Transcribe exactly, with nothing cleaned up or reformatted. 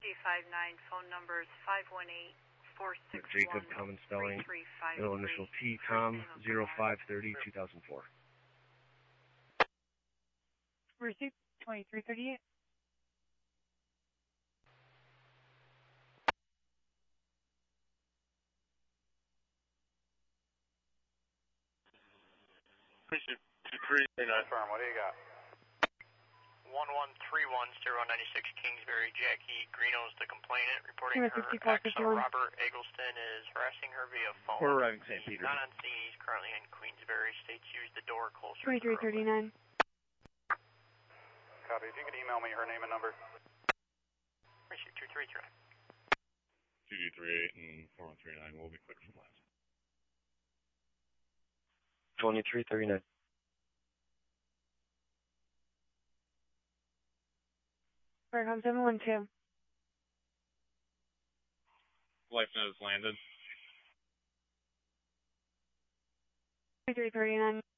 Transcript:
five nine, phone numbers five one eight, four six one, Jacob, common spelling, middle initial T, Tom, zero five thirty, two thousand four. Receipt twenty-three thirty-eight. Receipt two three three nine. Firm, what do you got? one one three one, zero nine six Kingsbury, Jackie Greeno's the complainant, reporting her ex, Robert Eggleston, is harassing her via phone. We're arriving Saint Peter. Not on scene, he's currently in Queensbury. States use the door closer to twenty-three thirty-nine. Copy. If you could email me her name and number. Receipt two three three nine. two two three eight and four one three nine. We'll be quick from last. twenty-three thirty-nine. Faircom seven one two. Life note is landed. twenty-three thirty-nine.